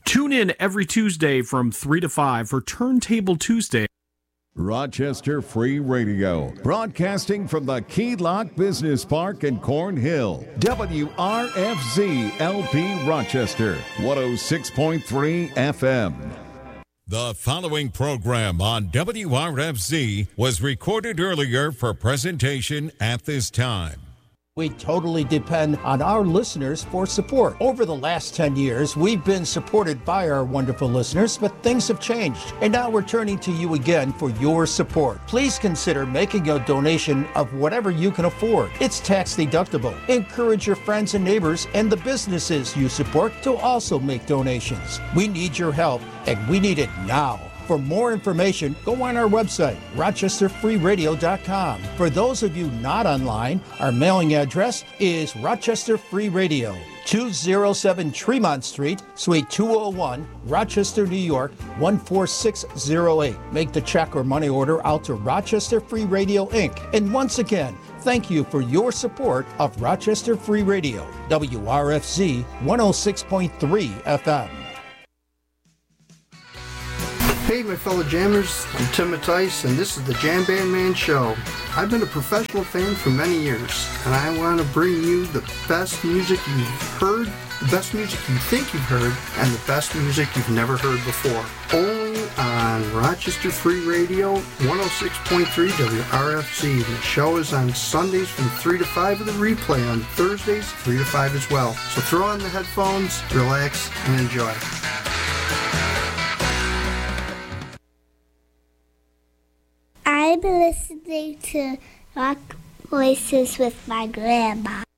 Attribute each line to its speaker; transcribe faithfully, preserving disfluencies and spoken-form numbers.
Speaker 1: Tune in every Tuesday from three to five for Turntable Tuesday.
Speaker 2: Rochester Free Radio, broadcasting from the Key Lock Business Park in Cornhill. W R F Z L P Rochester, one oh six point three F M.
Speaker 3: The following program on W R F Z was recorded earlier for presentation at this time.
Speaker 4: We totally depend on our listeners for support. Over the last ten years, we've been supported by our wonderful listeners, but things have changed. And now we're turning to you again for your support. Please consider making a donation of whatever you can afford. It's tax deductible. Encourage your friends and neighbors and the businesses you support to also make donations. We need your help, and we need it now. For more information, go on our website, rochester free radio dot com. For those of you not online, our mailing address is Rochester Free Radio, two oh seven Tremont Street, Suite two oh one, Rochester, New York, one four six oh eight. Make the check or money order out to Rochester Free Radio, Incorporated. And once again, thank you for your support of Rochester Free Radio, W R F Z one oh six point three F M.
Speaker 5: Hey, my fellow jammers, I'm Tim Mattice, and this is the Jam Band Man Show. I've been a professional fan for many years, and I want to bring you the best music you've heard, the best music you think you've heard, and the best music you've never heard before. Only on Rochester Free Radio, one oh six point three W R F Z. The show is on Sundays from three to five, with a replay on Thursdays, three to five as well. So throw on the headphones, relax, and enjoy.
Speaker 6: I'm listening to Rock Voices with my grandma.